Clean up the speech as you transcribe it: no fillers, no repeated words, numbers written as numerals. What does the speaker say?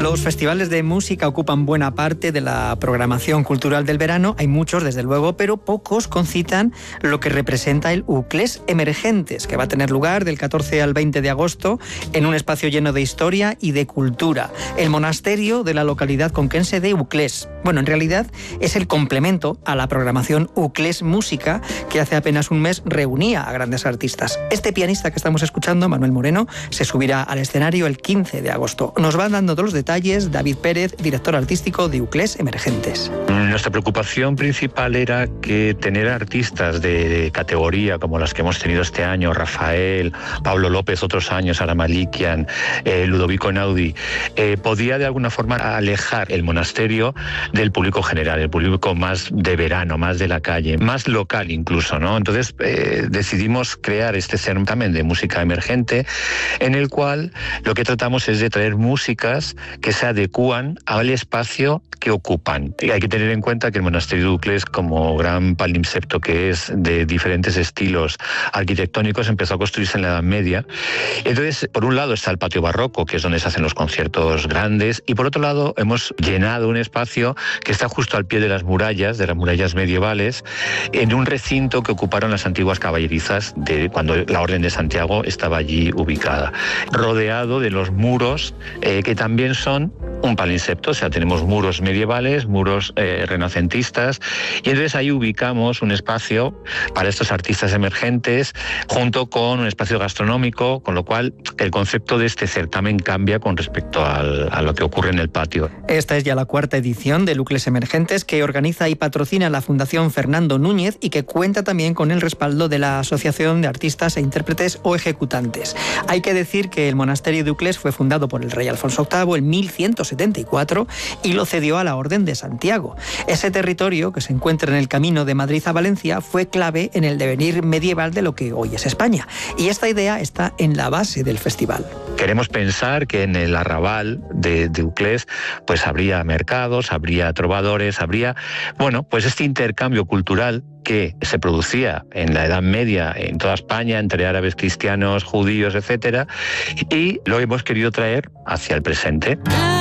Los festivales de música ocupan buena parte de la programación cultural del verano. Hay muchos, desde luego, pero pocos concitan lo que representa el Uclés Emergentes, que va a tener lugar del 14 al 20 de agosto en un espacio lleno de historia y de cultura. El monasterio de la localidad conquense de Uclés. Bueno, en realidad es el complemento a la programación Uclés Música, que hace apenas un mes reunía a grandes artistas. Este pianista que estamos escuchando, Manuel Moreno, se subirá al escenario el 15 de agosto. Nos va dando todos los detalles David Pérez, director artístico de Uclés Emergentes. Nuestra preocupación principal era que tener artistas de categoría como las que hemos tenido este año, Rafael, Pablo López, otros años, Ara Malikian, Ludovico Einaudi, podía de alguna forma alejar el monasterio del público general, el público más de verano, más de la calle, más local incluso, ¿no? Entonces decidimos crear este certamen de música emergente en el cual lo que tratamos es de traer músicas que se adecúan al espacio que ocupan. Y hay que tener en cuenta que el monasterio de Uclés, como gran palimpsesto que es de diferentes estilos arquitectónicos, empezó a construirse en la Edad Media. Entonces, por un lado está el patio barroco, que es donde se hacen los conciertos grandes, y por otro lado hemos llenado un espacio que está justo al pie de las murallas medievales, en un recinto que ocuparon las antiguas caballerizas de cuando la Orden de Santiago estaba allí ubicada, rodeado de los muros que también son un palimpsesto, o sea, tenemos muros medievales, muros renacentistas, y entonces ahí ubicamos un espacio para estos artistas emergentes, junto con un espacio gastronómico, con lo cual el concepto de este certamen cambia con respecto a lo que ocurre en el patio. Esta es ya la cuarta edición de Uclés Emergentes, que organiza y patrocina la Fundación Fernando Núñez y que cuenta también con el respaldo de la Asociación de Artistas e Intérpretes o Ejecutantes. Hay que decir que el monasterio de Uclés fue fundado por el rey Alfonso VIII en 1174 y lo cedió a la Orden de Santiago. Ese territorio, que se encuentra en el camino de Madrid a Valencia, fue clave en el devenir medieval de lo que hoy es España. Y esta idea está en la base del festival. Queremos pensar que en el arrabal de Uclés pues habría mercados, habría trovadores, habría, bueno, pues este intercambio cultural que se producía en la Edad Media en toda España entre árabes, cristianos, judíos, etcétera, y lo hemos querido traer hacia el presente.